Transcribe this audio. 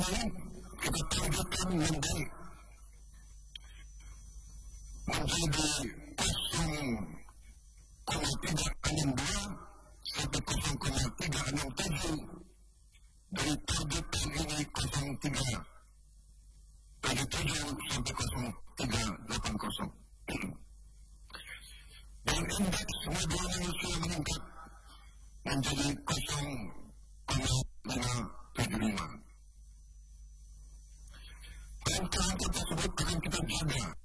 ini kita lanjutkan menjadi 0,362 sampai 0,367 dari target tahun ini 0,377 sampai 0,380. Dan indeks mobil manusia meningkat menjadi 0,575. Angka-angka tersebut akan kita jaga